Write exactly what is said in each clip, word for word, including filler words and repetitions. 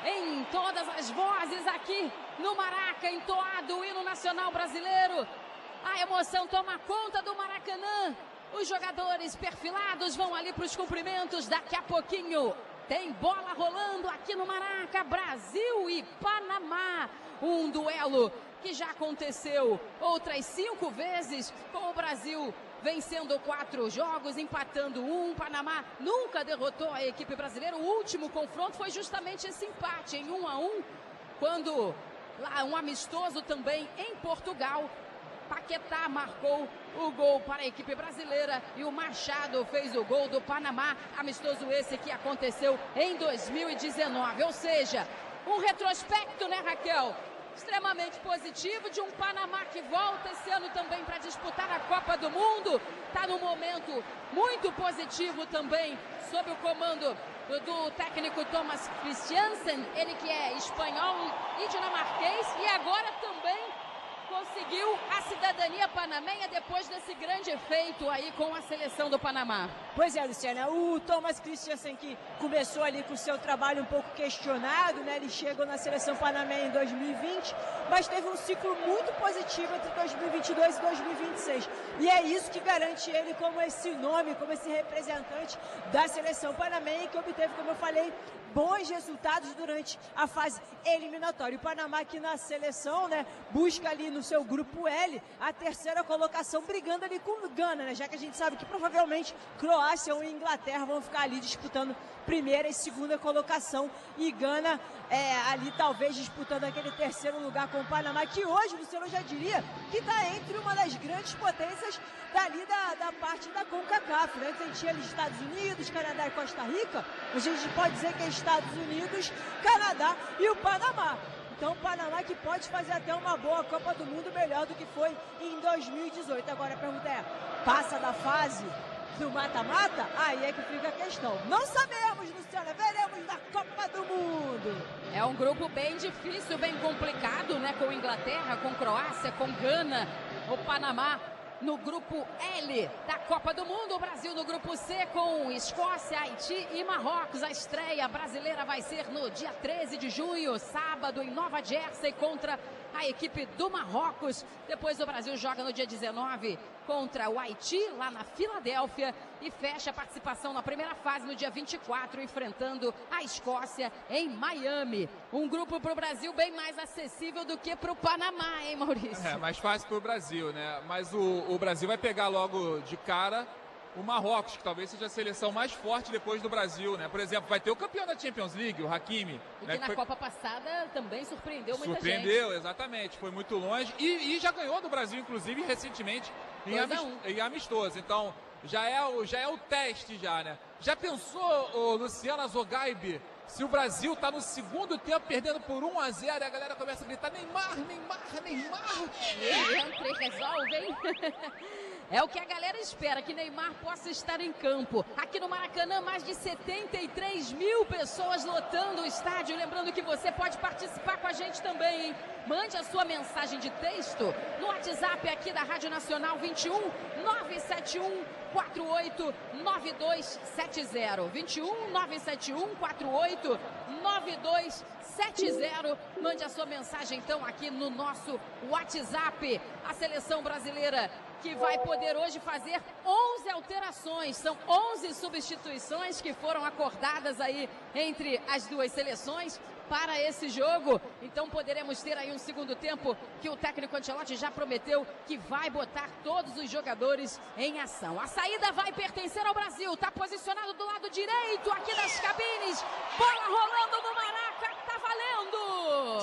em todas as vozes aqui no Maraca, entoado o hino nacional brasileiro. A emoção toma conta do Maracanã. Os jogadores perfilados vão ali para os cumprimentos. Daqui a pouquinho tem bola rolando aqui no Maraca. Brasil e Panamá. Um duelo que já aconteceu outras cinco vezes, com o Brasil vencendo quatro jogos, empatando um. Panamá nunca derrotou a equipe brasileira. O último confronto foi justamente esse empate em um a um, quando lá um amistoso também em Portugal. Paquetá marcou o gol para a equipe brasileira e o Machado fez o gol do Panamá. Amistoso esse que aconteceu em dois mil e dezenove. Ou seja, um retrospecto, né, Raquel? Extremamente positivo de um Panamá que volta esse ano também para disputar a Copa do Mundo. Está num momento muito positivo também, sob o comando do, do técnico Thomas Christiansen, ele que é espanhol e dinamarquês, e agora também conseguiu a cidadania panamenha depois desse grande feito aí com a seleção do Panamá. Pois é, Luciana, o Thomas Christiansen, que começou ali com o seu trabalho um pouco questionado, né? Ele chegou na seleção panamenha em dois mil e vinte, mas teve um ciclo muito positivo entre dois mil e vinte e dois e dois mil e vinte e seis. E é isso que garante ele como esse nome, como esse representante da seleção panamenha, que obteve, como eu falei, bons resultados durante a fase eliminatória. O Panamá aqui na seleção, né, busca ali no seu grupo L a terceira colocação, brigando ali com o Gana, né, já que a gente sabe que provavelmente Croácia ou Inglaterra vão ficar ali disputando primeira e segunda colocação, e Gana é, ali talvez disputando aquele terceiro lugar com o Panamá, que hoje, Luciano, já diria que está entre uma das grandes potências dali da, da parte da CONCACAF, né? Antes a gente tinha ali Estados Unidos, Canadá e Costa Rica, hoje a gente pode dizer que é Estados Unidos, Canadá e o Panamá. Então o Panamá que pode fazer até uma boa Copa do Mundo, melhor do que foi em dois mil e dezoito. Agora a pergunta é, passa da fase do mata-mata? Aí é que fica a questão. Não sabemos, Luciana, veremos na Copa do Mundo. É um grupo bem difícil, bem complicado, né? Com Inglaterra, com Croácia, com Gana, o Panamá no grupo L da Copa do Mundo, o Brasil no grupo C com Escócia, Haiti e Marrocos. A estreia brasileira vai ser no dia treze de junho, sábado, em Nova Jersey, contra a equipe do Marrocos. Depois o Brasil joga no dia dezenove contra o Haiti, lá na Filadélfia, e fecha a participação na primeira fase no dia vinte e quatro, enfrentando a Escócia em Miami. Um grupo para o Brasil bem mais acessível do que para o Panamá, hein, Maurício? É, mais fácil para o Brasil, né? Mas o, o Brasil vai pegar logo de cara o Marrocos, que talvez seja a seleção mais forte depois do Brasil, né? Por exemplo, vai ter o campeão da Champions League, o Hakimi. E né? que na foi... Copa passada também surpreendeu muita surpreendeu, gente. Surpreendeu, exatamente. Foi muito longe. E, e já ganhou do Brasil, inclusive, recentemente, em, amist... um. em amistoso. Então, já é, o, já é o teste, já, né? Já pensou, ô, Luciana Zogaibe, se o Brasil tá no segundo tempo perdendo por um a zero e a galera começa a gritar Neymar, Neymar, Neymar. Entra e resolve, hein? É o que a galera espera, que Neymar possa estar em campo. Aqui no Maracanã, mais de setenta e três mil pessoas lotando o estádio. Lembrando que você pode participar com a gente também, hein? Mande a sua mensagem de texto no WhatsApp aqui da Rádio Nacional, vinte e um, nove sete um, quatro oito nove dois sete zero. vinte e um, nove sete um, quatro oito nove dois sete zero. Mande a sua mensagem então aqui no nosso WhatsApp. A seleção brasileira que vai poder hoje fazer onze alterações. São onze substituições que foram acordadas aí entre as duas seleções para esse jogo. Então poderemos ter aí um segundo tempo que o técnico Ancelotti já prometeu que vai botar todos os jogadores em ação. A saída vai pertencer ao Brasil. Está posicionado do lado direito aqui das cabines. Bola rolando no Maraca. Tá valendo!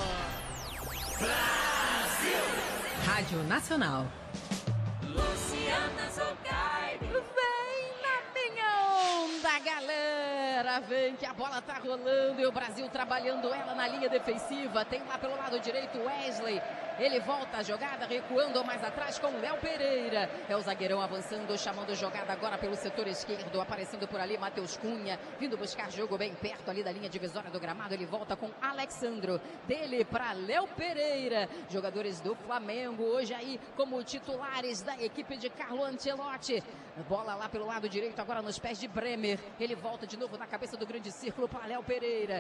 Brasil! Rádio Nacional. Luciana Zogaibe. Vem na minha onda, galera. Vem que a bola tá rolando e o Brasil trabalhando ela na linha defensiva. Tem lá pelo lado direito Wesley. Ele volta a jogada, recuando mais atrás com Léo Pereira. É o zagueirão avançando, chamando jogada agora pelo setor esquerdo. Aparecendo por ali Matheus Cunha, vindo buscar jogo bem perto ali da linha divisória do gramado. Ele volta com Alexandro. Dele para Léo Pereira. Jogadores do Flamengo hoje aí como titulares da equipe de Carlo Ancelotti. Bola lá pelo lado direito, agora nos pés de Bremer. Ele volta de novo na cabeça do grande círculo para Léo Pereira.